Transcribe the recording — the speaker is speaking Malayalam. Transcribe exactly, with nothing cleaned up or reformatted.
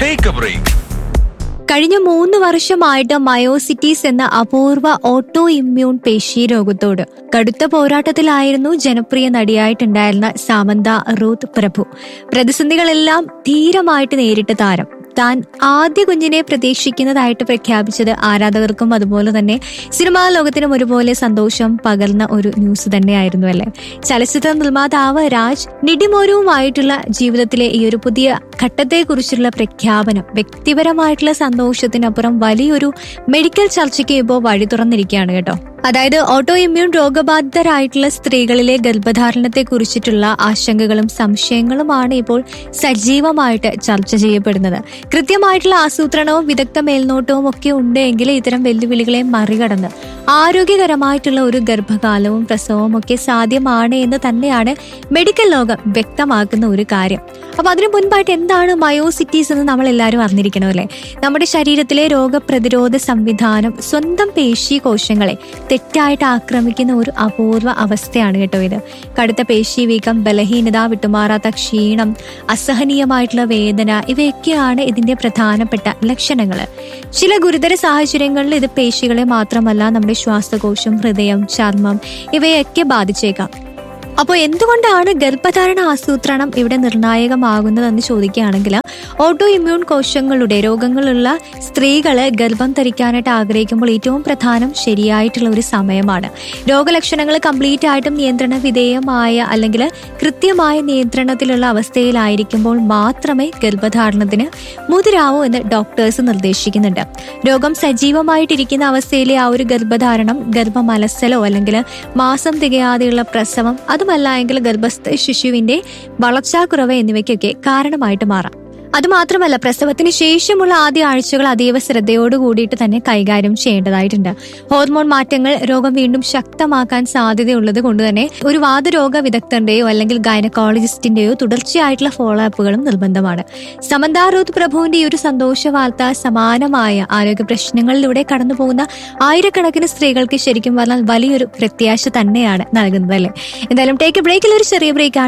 Take A break. കഴിഞ്ഞ മൂന്ന് വർഷമായിട്ട് മയോസിറ്റീസ് എന്ന അപൂർവ ഓട്ടോ ഇമ്മ്യൂൺ പേശി രോഗത്തോട് കടുത്ത പോരാട്ടത്തിലായിരുന്നു ജനപ്രിയ നടിയായിട്ടുണ്ടായിരുന്ന സാമന്ത റൂത്ത് പ്രഭു. പ്രതിസന്ധികളെല്ലാം ധീരമായിട്ട് നേരിട്ട താരം താൻ ആദ്യ കുഞ്ഞിനെ പ്രതീക്ഷിക്കുന്നതായിട്ട് പ്രഖ്യാപിച്ചത് ആരാധകർക്കും അതുപോലെ തന്നെ സിനിമാ ലോകത്തിനും ഒരുപോലെ സന്തോഷം പകർന്ന ഒരു ന്യൂസ് തന്നെയായിരുന്നു അല്ലേ. ചലച്ചിത്ര നിർമ്മാതാവ് രാജ് നിഡിമോരുവുമായിട്ടുള്ള ജീവിതത്തിലെ ഈ ഒരു പുതിയ ഘട്ടത്തെക്കുറിച്ചുള്ള പ്രഖ്യാപനം വ്യക്തിപരമായിട്ടുള്ള സന്തോഷത്തിനപ്പുറം വലിയൊരു മെഡിക്കൽ ചർച്ചയ്ക്ക് ഇപ്പോൾ വഴി തുറന്നിരിക്കുകയാണ് കേട്ടോ. അതായത് ഓട്ടോ ഇമ്മ്യൂൺ രോഗബാധിതരായിട്ടുള്ള സ്ത്രീകളിലെ ഗർഭധാരണത്തെ കുറിച്ചിട്ടുള്ള ആശങ്കകളും സംശയങ്ങളുമാണ് ഇപ്പോൾ സജീവമായിട്ട് ചർച്ച ചെയ്യപ്പെടുന്നത്. കൃത്യമായിട്ടുള്ള ആസൂത്രണവും വിദഗ്ധ മേൽനോട്ടവും ഒക്കെ ഉണ്ടെങ്കിൽ ഇത്തരം വെല്ലുവിളികളെ മറികടന്ന് ആരോഗ്യകരമായിട്ടുള്ള ഒരു ഗർഭകാലവും പ്രസവവും ഒക്കെ സാധ്യമാണ് എന്ന് തന്നെയാണ് മെഡിക്കൽ ലോകം വ്യക്തമാക്കുന്ന ഒരു കാര്യം. അപ്പൊ അതിനു മുൻപായിട്ട് എന്താണ് മയോസിറ്റീസ് എന്ന് നമ്മൾ എല്ലാവരും അറിഞ്ഞിരിക്കണം അല്ലെ. നമ്മുടെ ശരീരത്തിലെ രോഗപ്രതിരോധ സംവിധാനം സ്വന്തം പേശി കോശങ്ങളെ തെറ്റായിട്ട് ആക്രമിക്കുന്ന ഒരു അപൂർവ അവസ്ഥയാണ് കേട്ടോ ഇത്. കടുത്ത പേശി വീക്കം, ബലഹീനത, വിട്ടുമാറാത്ത ക്ഷീണം, അസഹനീയമായിട്ടുള്ള വേദന ഇവയൊക്കെയാണ് ഇതിന്റെ പ്രധാനപ്പെട്ട ലക്ഷണങ്ങൾ. ചില ഗുരുതര സാഹചര്യങ്ങളിൽ ഇത് പേശികളെ മാത്രമല്ല നമ്മുടെ ശ്വാസകോശം, ഹൃദയം, ചർമ്മം ഇവയൊക്കെ ബാധിച്ചേക്കാം. അപ്പോൾ എന്തുകൊണ്ടാണ് ഗർഭധാരണ ആസൂത്രണം ഇവിടെ നിർണായകമാകുന്നതെന്ന് ചോദിക്കുകയാണെങ്കിൽ ഓട്ടോ ഇമ്മ്യൂൺ കോശങ്ങളുടെ രോഗങ്ങളുള്ള സ്ത്രീകള് ഗർഭം ധരിക്കാനായിട്ട് ആഗ്രഹിക്കുമ്പോൾ ഏറ്റവും പ്രധാനം ശരിയായിട്ടുള്ള ഒരു സമയമാണ്. രോഗലക്ഷണങ്ങൾ കംപ്ലീറ്റ് ആയിട്ടും നിയന്ത്രണ വിധേയമായ അല്ലെങ്കിൽ കൃത്യമായ നിയന്ത്രണത്തിലുള്ള അവസ്ഥയിലായിരിക്കുമ്പോൾ മാത്രമേ ഗർഭധാരണത്തിന് മുതിരാവൂ എന്ന് ഡോക്ടേഴ്സ് നിർദ്ദേശിക്കുന്നുണ്ട്. രോഗം സജീവമായിട്ടിരിക്കുന്ന അവസ്ഥയിലെ ആ ഒരു ഗർഭധാരണം ഗർഭമലസലോ അല്ലെങ്കിൽ മാസം തികയാതെയുള്ള പ്രസവം അതുമല്ല എങ്കിൽ ഗർഭസ്ഥ ശിശുവിന്റെ വളർച്ചാക്കുറവ് എന്നിവയ്ക്കൊക്കെ കാരണമായിട്ട് മാറാം. അതുമാത്രമല്ല പ്രസവത്തിന് ശേഷമുള്ള ആദ്യ ആഴ്ചകൾ അതീവ ശ്രദ്ധയോട് കൂടിയിട്ട് തന്നെ കൈകാര്യം ചെയ്യേണ്ടതായിട്ടുണ്ട്. ഹോർമോൺ മാറ്റങ്ങൾ രോഗം വീണ്ടും ശക്തമാക്കാൻ സാധ്യതയുള്ളത് കൊണ്ട് തന്നെ ഒരു വാതരോഗ വിദഗ്ധന്റെയോ അല്ലെങ്കിൽ ഗൈനക്കോളജിസ്റ്റിന്റെയോ തുടർച്ചയായിട്ടുള്ള ഫോളോ അപ്പുകളും നിർബന്ധമാണ്. സമന്ത റൂത്ത് പ്രഭുവിന്റെ ഈ ഒരു സന്തോഷ വാർത്ത സമാനമായ ആരോഗ്യ പ്രശ്നങ്ങളിലൂടെ കടന്നു പോകുന്ന ആയിരക്കണക്കിന് സ്ത്രീകൾക്ക് ശരിക്കും പറഞ്ഞാൽ വലിയൊരു പ്രത്യാശ തന്നെയാണ് നൽകുന്നത് അല്ലേ. എന്തായാലും ടേക്ക് എ ബ്രേക്കിൽ ഒരു ചെറിയ ബ്രേക്കാണ്.